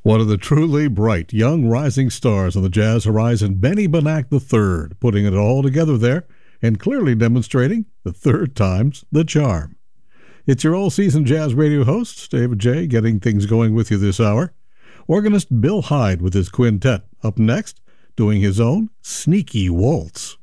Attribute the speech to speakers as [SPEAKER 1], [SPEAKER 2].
[SPEAKER 1] One of the truly bright, young rising stars on the jazz horizon, Benny Banach III, putting it all together there and clearly demonstrating the third time's the charm. It's your all-season jazz radio host, David J., getting things going with you this hour. Organist Bill Hyde with his quintet up next, doing his own Sneaky Waltz.